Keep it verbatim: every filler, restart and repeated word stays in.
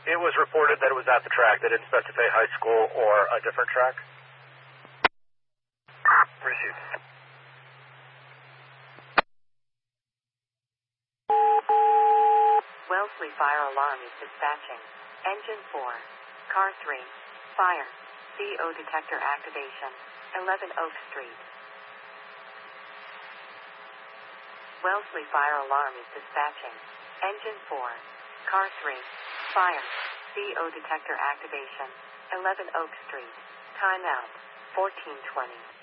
It was reported that it was at the track. They didn't specify high school or a different track. Received. Wellesley Fire Alarm is dispatching. Engine four. Car three. Fire. C O detector activation. eleven Oak Street. Wellesley Fire Alarm is dispatching. Engine four. Car three. Fire. C O detector activation. eleven Oak Street. Timeout. fourteen twenty.